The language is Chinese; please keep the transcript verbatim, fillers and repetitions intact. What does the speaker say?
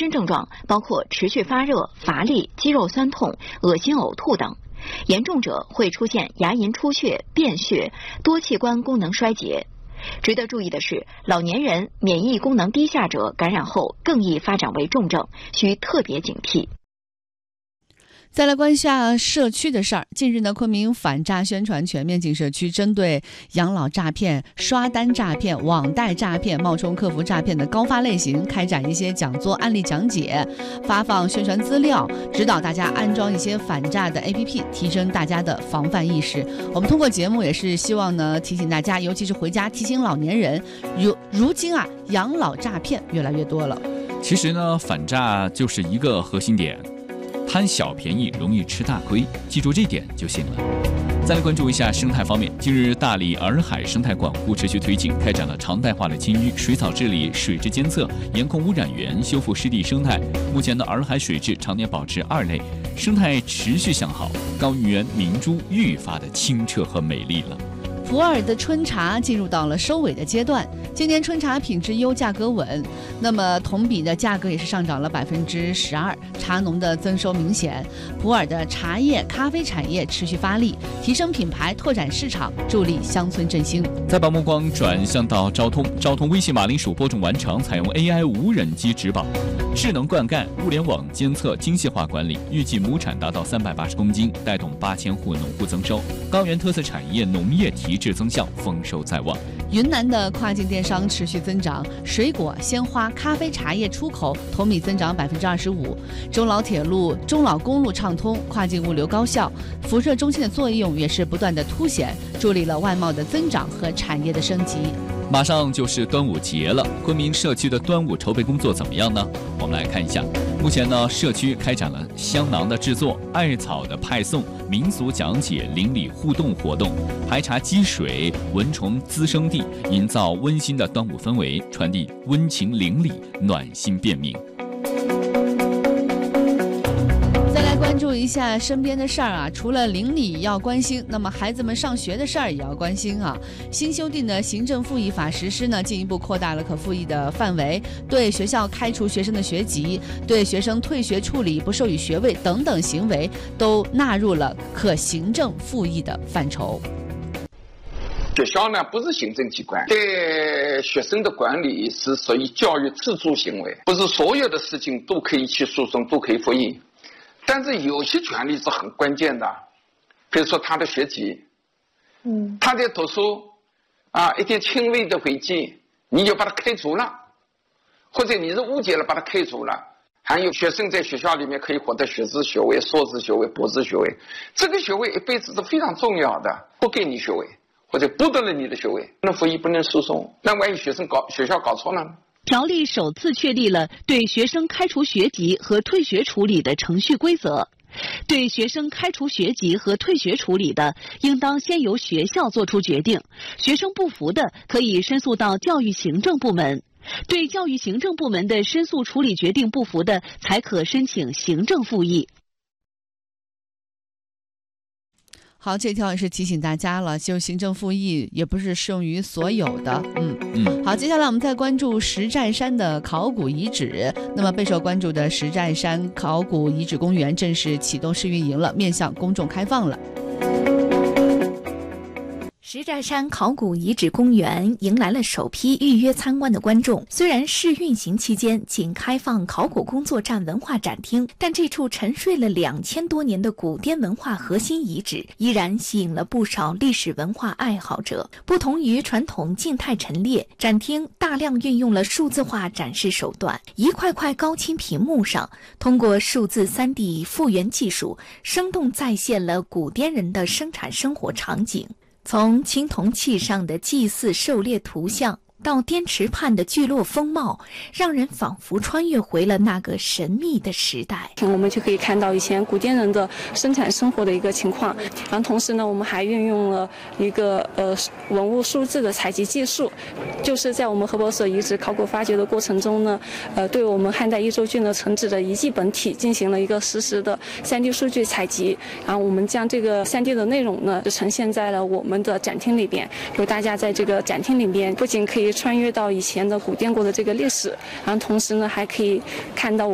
身症状包括持续发热、乏力、肌肉酸痛、恶心、呕吐等。严重者会出现牙龈出血、便血、多器官功能衰竭。值得注意的是，老年人、免疫功能低下者感染后更易发展为重症，需特别警惕。 再来关下社区的事儿。近日呢，昆明反诈宣传全面进社区，针对养老诈骗、刷单诈骗、网贷诈骗、冒充客服诈骗的高发类型，开展一些讲座、案例讲解，发放宣传资料，指导大家安装一些反诈的 A P P， 提升大家的防范意识。我们通过节目也是希望呢，提醒大家，尤其是回家提醒老年人，如如今啊，养老诈骗越来越多了。 其实呢，反诈就是一个核心点。贪小便宜容易吃大亏，记住这点就行了。再来关注一下生态方面，近日大理洱海生态管护持续推进，开展了常态化的清淤、水草治理、水质监测、严控污染源、修复湿地生态。目前的洱海水质常年保持二类，生态持续向好，高原明珠愈发的清澈和美丽了。 普洱的春茶进入到了收尾的阶段，今年春茶品质优，价格稳，那么同比的价格也是上涨了百分之十二，茶农的增收明显。普洱的茶叶、咖啡产业持续发力，提升品牌，拓展市场，助力乡村振兴。 再把目光转向到昭通，昭通微信马铃薯播种完成，采用 A I 无人机植保，智能灌溉、物联网监测、精细化管理，预计亩产达到三百八十公斤，带动八千户农户增收。高原特色产业农业提质增效，丰收在望。 云南的跨境电商持续增长，水果、鲜花、咖啡、茶叶出口同比增长百分之二十五。中老铁路、中老公路畅通，跨境物流高效，辐射中心的作用也是不断的凸显，助力了外贸的增长和产业的升级。 马上就是端午节了，昆明社区的端午筹备工作怎么样呢？我们来看一下。目前呢，社区开展了香囊的制作、艾草的派送、民俗讲解、邻里互动活动，排查积水、蚊虫滋生地，营造温馨的端午氛围，传递温情邻里、暖心便民。 关注一下身边的事儿啊，除了邻里要关心，那么孩子们上学的事儿也要关心啊。新修订的行政复议法实施呢，进一步扩大了可复议的范围，对学校开除学生的学籍、对学生退学处理、不授予学位等等行为，都纳入了可行政复议的范畴。 学校呢不是行政机关，对学生的管理是属于教育自主行为，不是所有的事情都可以去诉讼，都可以复议。但是有些权利是很关键的，比如说他的学籍，嗯，他在读书啊，一点轻微的违纪，你就把他开除了，或者你是误解了把他开除了。还有学生在学校里面可以获得学士学位、硕士学位、博士学位，这个学位一辈子是非常重要的，不给你学位或者剥夺了你的学位，不能复议，不能诉讼，那万一学生搞学校搞错了呢？ 条例首次确立了对学生开除学籍和退学处理的程序规则。对学生开除学籍和退学处理的，应当先由学校作出决定，学生不服的可以申诉到教育行政部门，对教育行政部门的申诉处理决定不服的，才可申请行政复议。 好，这条也是提醒大家了，就行政复议也不是适用于所有的。嗯嗯。好，接下来我们再关注石寨山的考古遗址。那么备受关注的石寨山考古遗址公园正式启动试运营了，面向公众开放了。 石寨山考古遗址公园迎来了首批预约参观的观众。虽然试运行期间仅开放考古工作站文化展厅，但这处沉睡了两千多年的古滇文化核心遗址，依然吸引了不少历史文化爱好者。不同于传统静态陈列，展厅大量运用了数字化展示手段，一块块高清屏幕上，通过数字 三 D 复原技术，生动再现了古滇人的生产生活场景。从青铜器上的祭祀狩猎图像到滇池畔的聚落风貌，让人仿佛穿越回了那个神秘的时代。 我们就可以看到以前古滇人的生产生活的一个情况，然后同时呢，我们还运用了一个呃文物数字的采集技术，就是在我们河北省遗址考古发掘的过程中呢，呃，对我们汉代益州郡的城址的遗迹本体进行了一个实时的 三 D 数据采集，然后我们将这个 三 D 的内容呢，就呈现在了我们的展厅里边，有大家在这个展厅里边不仅可以穿越到以前的古滇国的这个历史，然后同时呢还可以看到